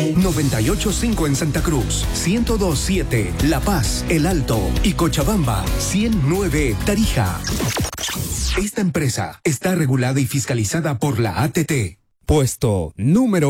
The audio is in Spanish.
98.5 en Santa Cruz, 102.7 La Paz, El Alto y Cochabamba, 100.9 Tarija. Esta empresa está regulada y fiscalizada por la ATT. Puesto número